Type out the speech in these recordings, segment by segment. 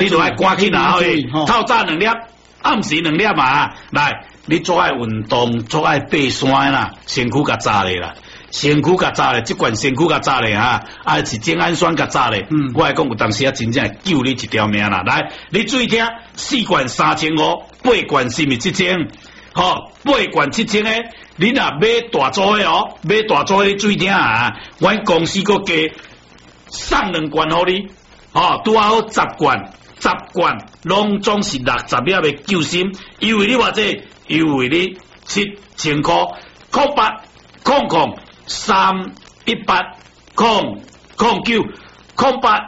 你就爱赶紧拿去，透早2粒，暗时2粒嘛。来，你做爱运动，做爱爬山啦，身躯甲扎咧啦。身躯甲扎咧，即罐身躯甲扎咧哈，是精氨酸甲扎咧。我来讲有当时啊，真正会救你一条命啦。来，你注意听，4罐3500，8罐是咪7千？好，8罐7千诶，你若买大组诶哦，买大组诶，注意听啊！阮公司个加送2罐互你，拄好10罐拢总是60粒诶救心，优惠你偌济？优惠你7000块，0800 318 009 0800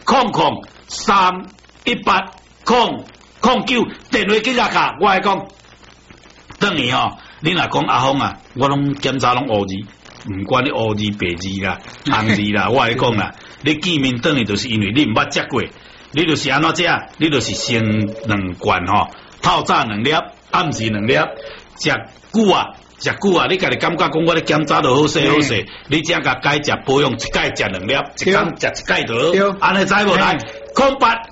318 009，电话记下卡，我来讲。等于你若讲阿峰啊，我拢检查拢乌字，唔管你乌字白字啦、红字啦，我来讲啦，你见面等于就是因为你唔捌食过，你就是安怎食？你就是先2罐透早2粒，暗时2粒，食久啊，你家己感觉讲我咧检查就好势，你只甲改食保养，一改食2粒，一天食1改就好，安尼知无？来，0800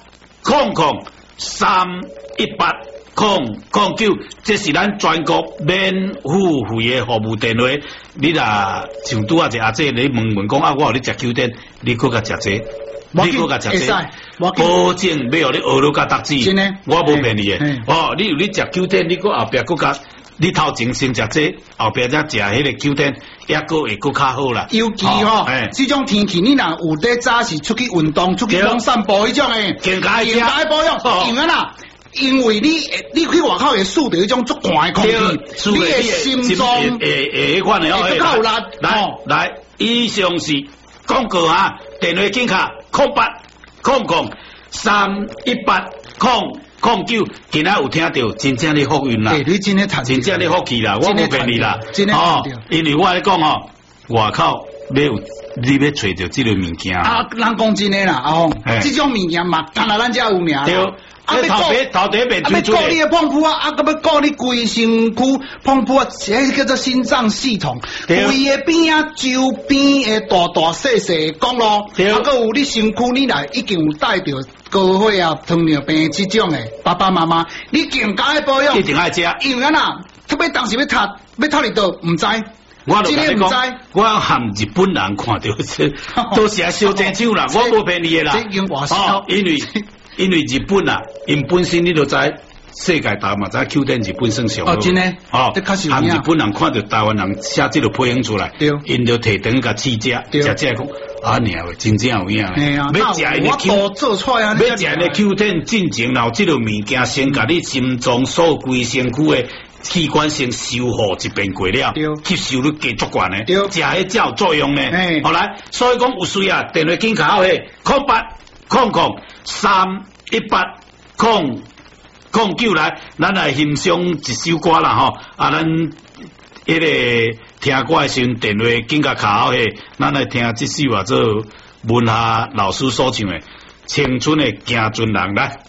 318 009，这是咱全国免付费的服务电话。你若像拄啊一阿姐，你问讲我有咧食9点，你搁甲食这，你搁甲食这，保证要互你学到甲达志。真诶，我无骗你诶。你有咧食9点，你搁后壁搁甲，你头前先食这，后壁再食迄个9点，也搁会搁较好啦。 尤其这种天气，你若有得早是出去运动、出去讲散步迄种诶， 健康保养，因为啦。因为你去外口会输到迄种足寒的空气，你的心脏会款的会较有力。 来，以上是广告啊，电话紧卡0800 318 009，今仔有听到真正的福运啦， 你真的福气啦，我无骗你啦，因为我咧讲外口你要找到这个物件啊，人讲真的啦，阿峰，这种物件嘛，干那咱才有名。 头第一遍推出的，要顾你的碰扑啊，搁要顾你规身躯碰扑啊，迄叫做心脏系统，规个边啊周边的大细公路，啊，搁有你身躯你来已经有带着高血压、糖尿病这种的爸爸妈妈，你健康的保养一定爱食， 因为啦，特别当时要读你都唔知。 我就跟你讲，我含日本人看到这，都是啊烧正手啦，我无骗你的啦，因为日本啊，因本身你都知世界大嘛，知9点日本算上好。 真诶， 含日本人看到台湾人写这个配音出来，因就提灯甲试食，食讲娘喂，真正有影诶。要食因的 Q， 要食因的9点进前，然后这个物件先甲你心脏所规身躯的器官先修复一遍过了，吸收率加足悬诶，食迄才有作用呢。好来，所以讲有需要电话紧卡好诶，0800 318 009来，咱来欣赏一首歌啦咱迄个听歌的时阵，电话紧甲卡好嘿，咱来听这首做文夏老师所唱的《青春的行船人》来。